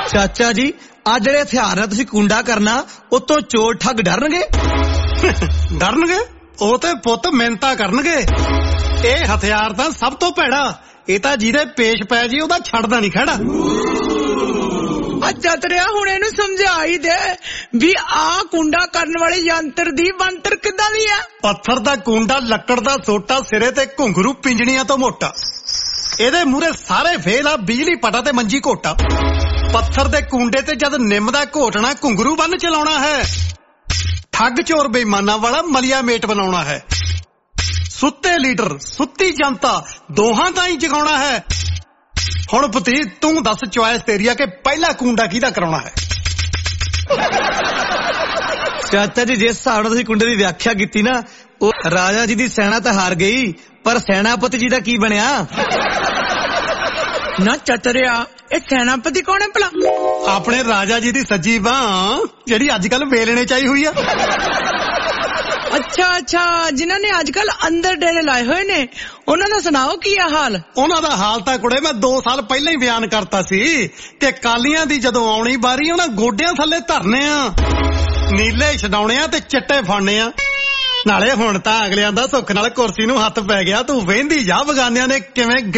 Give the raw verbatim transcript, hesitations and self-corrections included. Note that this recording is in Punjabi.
ਚਾਚਾ ਜੀ ਆ ਜਿਹੜੇ ਹਥਿਆਰ ਨਾਲ ਤੁਸੀਂ ਕੁੰਡਾ ਕਰਨਾ ਉਤੋਂ ਚੋਰ ਠੱਗ ਡਰਨਗੇ? ਡਰਨਗੇ? ਉਹ ਤੇ ਪੁੱਤ ਮਿਹਨਤਾਂ ਕਰਨਗੇ। ਇਹ ਹਥਿਆਰ ਤਾਂ ਸਭ ਤੋਂ ਭੈੜਾ। ਇਹ ਤਾਂ ਜਿਹਦੇ ਪੇਸ਼ ਪੈ ਜੀ ਉਹਦਾ ਛੱਡਦਾ ਨਹੀਂ ਖੜਾ। ਅੱਛਾ ਤਰਿਆ ਹੁਣ ਇਹਨੂੰ ਸਮਝਾ ਹੀ ਦੇ ਵੀ ਆ ਕੁੰਡਾ ਕਰਨ ਵਾਲੇ ਯੰਤਰ ਦੀ ਬੰਤਰ ਕਿੱਦਾਂ ਦੀ ਆ? ਪੱਥਰ ਦਾ ਕੁੰਡਾ, ਲੱਕੜ ਦਾ ਸੋਟਾ, ਸਿਰੇ ਤੇ ਘੁੰਗਰੂ, ਪਿੰਜਣੀਆਂ ਤੋਂ ਮੋਟਾ। ਇਹਦੇ ਮੂਹਰੇ ਸਾਰੇ ਫੇਲ ਆ, ਬਿਜਲੀ ਪਟਾ ਤੇ ਮੰਜੀ ਘੋਟਾ। ਪੱਥਰ ਦੇ ਕੁੰਡੇ ਤੇ ਜਦ ਨਿੰਮ ਦਾ ਘੋਟਣਾ, ਘੁੰਗਰੂ ਬੰਨ ਚਲਾਉਣਾ ਹੈ। ਠੱਗ ਚੋਰ ਬੇਈਮਾਨਾਂ ਵਾਲਾ ਮਲੀਆ ਮੇਟ ਬਣਾਉਣਾ ਹੈ। ਸੁੱਤੇ ਲੀਡਰ, ਸੁੱਤੀ ਜਨਤਾ, ਦੋਹਾਂ ਤਾਂ ਹੀ ਜਗਾਉਣਾ ਹੈ। ਹੁਣ ਭਤੀਜ ਤੂੰ ਦੱਸ, ਚੁਆਇਸ ਤੇਰੀ ਆ ਕਿ ਪਹਿਲਾ ਕੁੰਡਾ ਕਿਹਦਾ ਕਰਾਉਣਾ ਹੈ? ਚਾਚਾ ਜੀ ਜਿਸ ਹਿਸਾਬ ਨਾਲ ਤੁਸੀਂ ਕੁੰਡੇ ਦੀ ਵਿਆਖਿਆ ਕੀਤੀ ਨਾ, ਉਹ ਰਾਜਾ ਜੀ ਦੀ ਸੈਨਾ ਤਾਂ ਹਾਰ ਗਈ, ਪਰ ਸੈਨਾਪਤੀ ਜੀ ਦਾ ਕੀ ਬਣਿਆ? ਨਾ ਚਤਰਿਆ ਇਹ ਸੈਨਾਪਤੀ ਕੌਣ ਹੈ ਭਲਾ? ਆਪਣੇ ਰਾਜਾ ਜੀ ਦੀ ਸੱਜੀ ਬਾਂਹ, ਜਿਹੜੀ ਅੱਜ ਕੱਲ ਵੇਲਣੇ ਚਾਹੀ ਹੋਈ ਆ। ਅੱਛਾ ਅੱਛਾ, ਜਿਨ੍ਹਾਂ ਨੇ ਅੱਜ ਕੱਲ ਅੰਦਰ ਡੇਰੇ ਲਾਏ ਹੋਏ ਨੇ, ਉਹਨਾਂ ਦਾ ਸੁਣਾਓ ਕੀ ਆ ਹਾਲ? ਉਹਨਾਂ ਦਾ ਹਾਲ ਤਾਂ ਕੁੜੇ ਮੈਂ ਦੋ ਸਾਲ ਪਹਿਲਾਂ ਹੀ ਬਿਆਨ ਕਰਤਾ ਸੀ ਕਿ ਕਾਲੀਆਂ ਦੀ ਜਦੋਂ ਆਉਣੀ ਬਾਰੀ ਉਹਨਾਂ ਗੋਡਿਆਂ ਥੱਲੇ ਧਰਨੇ ਆ, ਨੀਲੇ ਛਡਾਉਣੇ ਆ ਤੇ ਚਿੱਟੇ ਫੜਨੇ ਆ। ਨਾਲੇ ਹੁਣ ਤਾਂ ਅਗਲਿਆਂ ਦਾ ਸੁੱਖ ਨਾਲ ਕੁਰਸੀ ਨੂੰ ਹੱਥ ਪੈ ਗਿਆ। ਤੂੰ ਵਹਿੰਦੀ ਜਾ ਬਗਾਨਿਆਂ ਨੇ ਕਿਵੇਂ